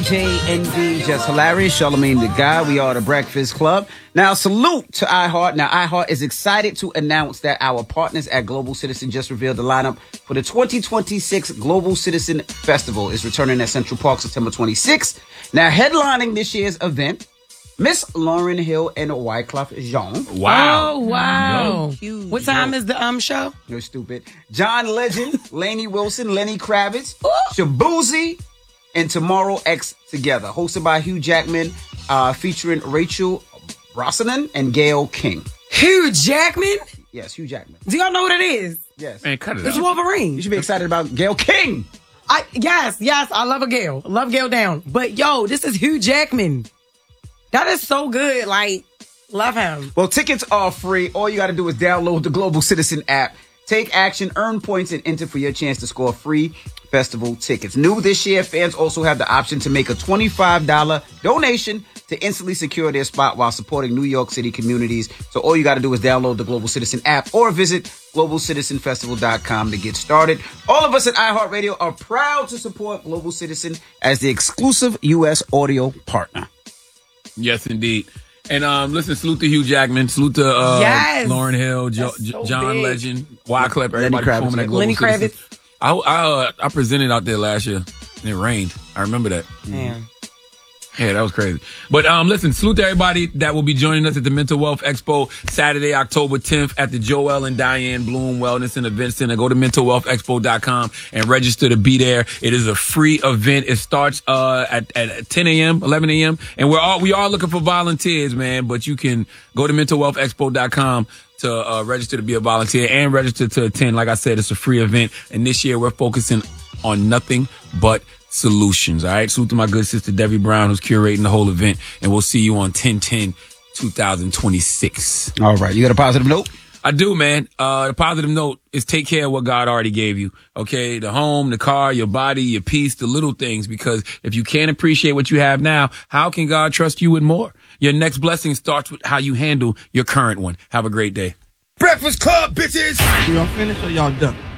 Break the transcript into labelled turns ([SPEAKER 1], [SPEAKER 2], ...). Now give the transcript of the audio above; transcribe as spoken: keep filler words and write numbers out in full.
[SPEAKER 1] J N D, Just Hilarious, Charlamagne the Guy. We are the Breakfast Club. Now, salute to iHeart. Now, iHeart is excited to announce that our partners at Global Citizen just revealed the lineup for the twenty twenty-six Global Citizen Festival. It's returning at Central Park September twenty-sixth. Now, headlining this year's event, Miss Lauryn Hill and Wyclef Jean.
[SPEAKER 2] Wow.
[SPEAKER 3] Oh, wow.
[SPEAKER 2] Huge.
[SPEAKER 3] What time is the um show?
[SPEAKER 1] You're stupid. John Legend, Lainey Wilson, Lenny Kravitz, Shabuzi, and Tomorrow X Together. Hosted by Hugh Jackman, uh, featuring Rachel Brosnahan and Gayle King.
[SPEAKER 3] Hugh Jackman?
[SPEAKER 1] Yes, Hugh Jackman.
[SPEAKER 3] Do y'all know what it is?
[SPEAKER 1] Yes.
[SPEAKER 2] Man, cut it
[SPEAKER 3] It's
[SPEAKER 2] out.
[SPEAKER 3] Wolverine.
[SPEAKER 1] You should be excited about Gayle King.
[SPEAKER 3] I yes, yes, I love a Gail. Love Gail down. But yo, this is Hugh Jackman. That is so good. Like, love him.
[SPEAKER 1] Well, tickets are free. All you got to do is download the Global Citizen app. Take action, earn points, and enter for your chance to score free festival tickets. New this year, fans also have the option to make a twenty-five dollars donation to instantly secure their spot while supporting New York City communities. So all you got to do is download the Global Citizen app or visit global citizen festival dot com to get started. All of us at iHeartRadio are proud to support Global Citizen as the exclusive U S audio partner.
[SPEAKER 2] Yes, indeed. And um, listen, salute to Hugh Jackman, salute to uh,
[SPEAKER 3] Yes.
[SPEAKER 2] Lauryn Hill, jo-
[SPEAKER 3] That's so
[SPEAKER 2] John
[SPEAKER 3] big.
[SPEAKER 2] Legend, Wyclef,
[SPEAKER 1] Lenny
[SPEAKER 2] everybody
[SPEAKER 1] Kravitz,
[SPEAKER 2] performing
[SPEAKER 1] yeah.
[SPEAKER 2] at Global
[SPEAKER 3] Lenny
[SPEAKER 2] Citizen.
[SPEAKER 3] Kravitz.
[SPEAKER 2] I I, uh, I presented out there last year, and it rained. I remember that.
[SPEAKER 3] Damn.
[SPEAKER 2] Yeah, that was crazy. But um, listen, salute to everybody that will be joining us at the Mental Wealth Expo Saturday, October tenth at the Joel and Diane Bloom Wellness and Event Center. Go to mental wealth expo dot com and register to be there. It is a free event. It starts uh at, at ten a.m., eleven a.m. And we're all we are looking for volunteers, man. But you can go to mental wealth expo dot com to uh, register to be a volunteer and register to attend. Like I said, it's a free event. And this year we're focusing on nothing but solutions. All right. Salute to my good sister Debbie Brown, who's curating the whole event. And we'll see you on ten ten twenty twenty-six.
[SPEAKER 1] All right. You got a positive note?
[SPEAKER 2] I do, man. Uh, the positive note is take care of what God already gave you. Okay. The home, the car, your body, your peace, the little things. Because if you can't appreciate what you have now, how can God trust you with more? Your next blessing starts with how you handle your current one. Have a great day.
[SPEAKER 4] Breakfast Club, bitches! Y'all finished or y'all done?